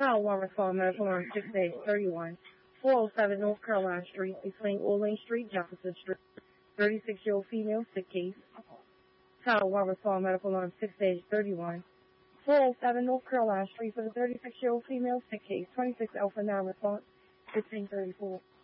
Title 1 respond medical on 6-31, 407 North Carolina Street between Orleans Street, Jefferson Street, 36-year-old female, sick case. Title 1 respond medical on 6-31, 407 North Carolina Street for the 36-year-old female, sick case, 26 Alpha 9 response, 1534.